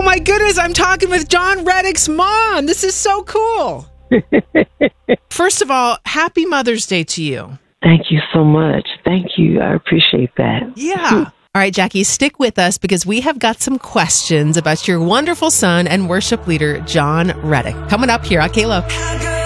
my goodness, I'm talking with John Reddick's mom. This is so cool. First of all, happy Mother's Day to you. Thank you so much. Thank you. I appreciate that. Yeah. All right, Jackie, stick with us because we have got some questions about your wonderful son and worship leader, John Reddick. Coming up here on K-Love.